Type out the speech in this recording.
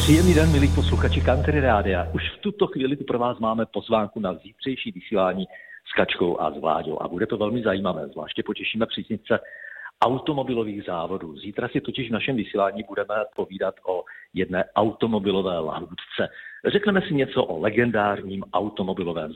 Příjemný den, milí posluchači Country Rádia. Už v tuto chvíli tu pro vás máme pozvánku na zítřejší vysílání s Kačkou a s Vláďou. A bude to velmi zajímavé, zvláště potěšíme příznivce automobilových závodů. Zítra si totiž v našem vysílání budeme povídat o jedné automobilové lahůdce. Řekneme si něco o legendárním automobilovém